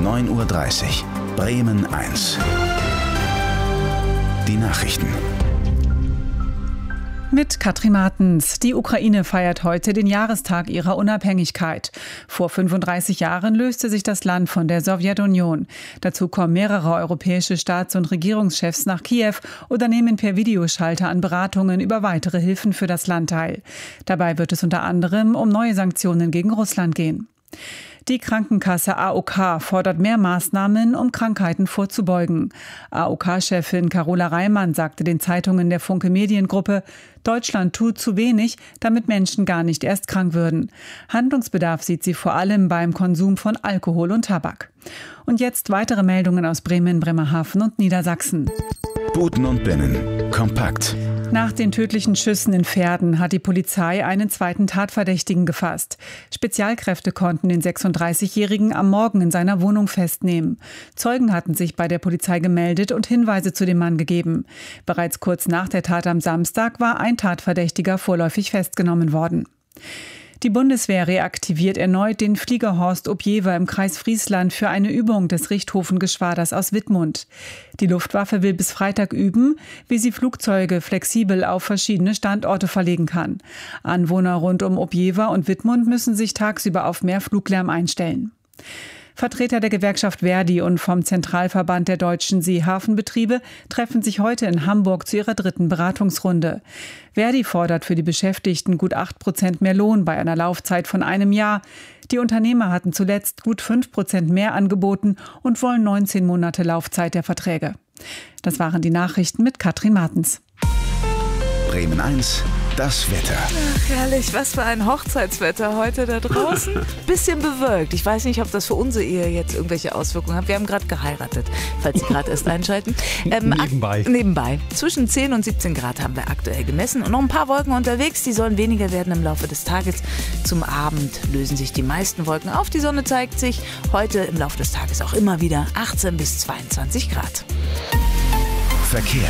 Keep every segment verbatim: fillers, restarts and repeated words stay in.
neun Uhr dreißig. Bremen eins. Die Nachrichten. Mit Katrin Martens. Die Ukraine feiert heute den Jahrestag ihrer Unabhängigkeit. Vor fünfunddreißig Jahren löste sich das Land von der Sowjetunion. Dazu kommen mehrere europäische Staats- und Regierungschefs nach Kiew oder nehmen per Videoschalter an Beratungen über weitere Hilfen für das Land teil. Dabei wird es unter anderem um neue Sanktionen gegen Russland gehen. Die Krankenkasse A O K fordert mehr Maßnahmen, um Krankheiten vorzubeugen. A O K-Chefin Carola Reimann sagte den Zeitungen der Funke Mediengruppe, Deutschland tut zu wenig, damit Menschen gar nicht erst krank würden. Handlungsbedarf sieht sie vor allem beim Konsum von Alkohol und Tabak. Und jetzt weitere Meldungen aus Bremen, Bremerhaven und Niedersachsen. Buten und Binnen. Kompakt. Nach den tödlichen Schüssen in Verden hat die Polizei einen zweiten Tatverdächtigen gefasst. Spezialkräfte konnten den sechsunddreißigjährigen am Morgen in seiner Wohnung festnehmen. Zeugen hatten sich bei der Polizei gemeldet und Hinweise zu dem Mann gegeben. Bereits kurz nach der Tat am Samstag war ein Tatverdächtiger vorläufig festgenommen worden. Die Bundeswehr reaktiviert erneut den Flieger Horst Objewa im Kreis Friesland für eine Übung des Richthofengeschwaders aus Wittmund. Die Luftwaffe will bis Freitag üben, wie sie Flugzeuge flexibel auf verschiedene Standorte verlegen kann. Anwohner rund um Objewa und Wittmund müssen sich tagsüber auf mehr Fluglärm einstellen. Vertreter der Gewerkschaft Verdi und vom Zentralverband der deutschen Seehafenbetriebe treffen sich heute in Hamburg zu ihrer dritten Beratungsrunde. Verdi fordert für die Beschäftigten gut acht Prozent mehr Lohn bei einer Laufzeit von einem Jahr. Die Unternehmer hatten zuletzt gut fünf Prozent mehr angeboten und wollen neunzehn Monate Laufzeit der Verträge. Das waren die Nachrichten mit Katrin Martens. Bremen eins. Das Wetter. Ach, herrlich, was für ein Hochzeitswetter heute da draußen. Bisschen bewölkt. Ich weiß nicht, ob das für unsere Ehe jetzt irgendwelche Auswirkungen hat. Wir haben gerade geheiratet, falls Sie gerade erst einschalten. Ähm, nebenbei. Ak- nebenbei. Zwischen zehn und siebzehn Grad haben wir aktuell gemessen. Und noch ein paar Wolken unterwegs. Die sollen weniger werden im Laufe des Tages. Zum Abend lösen sich die meisten Wolken auf. Die Sonne zeigt sich heute im Laufe des Tages auch immer wieder achtzehn bis zweiundzwanzig Grad. Verkehr.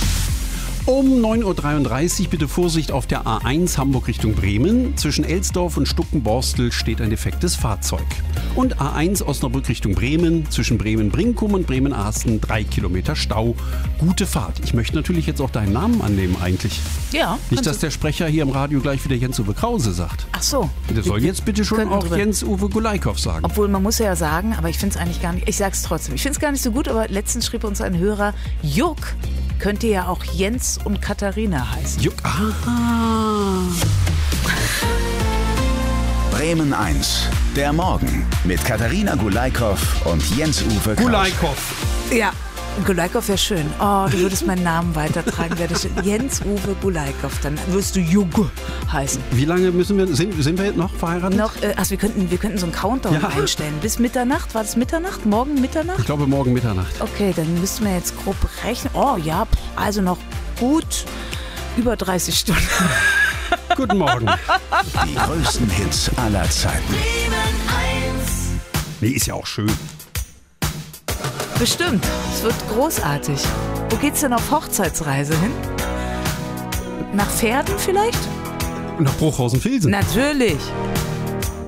Um neun Uhr dreiunddreißig bitte Vorsicht auf der A eins Hamburg Richtung Bremen. Zwischen Elsdorf und Stuckenborstel steht ein defektes Fahrzeug. Und A eins Osnabrück Richtung Bremen. Zwischen Bremen-Brinkum und Bremen-Ahsten drei Kilometer Stau. Gute Fahrt. Ich möchte natürlich jetzt auch deinen Namen annehmen eigentlich. Ja. Nicht, dass der Sprecher hier im Radio gleich wieder Jens-Uwe Krause sagt. Ach so. Der soll jetzt bitte schon auch drüber. Jens-Uwe Gulaikow sagen. Obwohl, man muss ja sagen, aber ich finde es eigentlich gar nicht, ich sag's trotzdem, ich finde es gar nicht so gut, aber letztens schrieb uns ein Hörer, Juck könnte ja auch Jens und Katharina heißen. Juck, aha. Bremen eins. Der Morgen mit Katharina Gulaikow und Jens-Uwe Krause. Gulaikow. Ja, Gulaikow wäre schön. Oh, du würdest meinen Namen weitertragen, wäre das schön. Jens-Uwe Gulaikow, dann wirst du Juck heißen. Wie lange müssen wir, sind, sind wir noch verheiratet? Noch, äh, also wir könnten, wir könnten so einen Countdown Ja. einstellen. Bis Mitternacht, war das Mitternacht? Morgen Mitternacht? Ich glaube morgen Mitternacht. Okay, dann müssten wir jetzt grob rechnen. Oh ja, also noch gut über dreißig Stunden. Guten Morgen. Die größten Hits aller Zeiten. Nee, ist ja auch schön. Bestimmt, es wird großartig. Wo geht's denn auf Hochzeitsreise hin? Nach Verden vielleicht? Nach Bruchhausen-Vilsen. Natürlich.